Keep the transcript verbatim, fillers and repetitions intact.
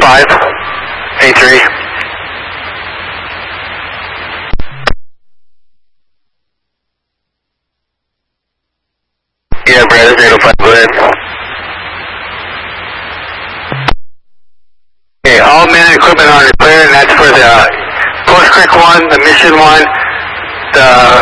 five, A three. Yeah, Brad, it's eight oh five, go ahead. Okay, all men and equipment are clear, and that's for the Post Creek one, the Mission one, the